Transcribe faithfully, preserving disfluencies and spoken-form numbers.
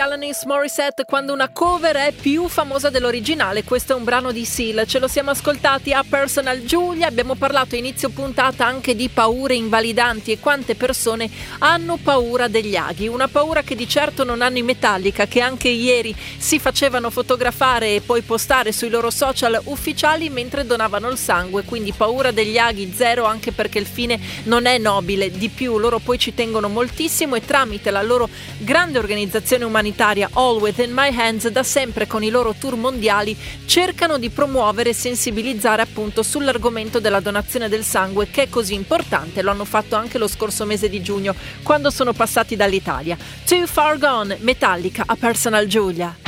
Alanis Morissette, quando una cover è più famosa dell'originale. Questo è un brano di Seal, ce lo siamo ascoltati a Personal Giulia. Abbiamo parlato a inizio puntata anche di paure invalidanti e quante persone hanno paura degli aghi, una paura che di certo non hanno i Metallica, che anche ieri si facevano fotografare e poi postare sui loro social ufficiali mentre donavano il sangue. Quindi paura degli aghi zero, anche perché il fine non è nobile. Di più, loro poi ci tengono moltissimo e tramite la loro grande organizzazione umanitaria All Within My Hands, da sempre con i loro tour mondiali cercano di promuovere e sensibilizzare appunto sull'argomento della donazione del sangue, che è così importante. Lo hanno fatto anche lo scorso mese di giugno quando sono passati dall'Italia. Too Far Gone, Metallica a Personal Giulia.